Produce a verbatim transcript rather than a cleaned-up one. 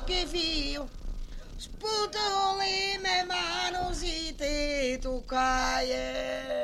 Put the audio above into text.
che fio, sputo le mie mani si te toccaie.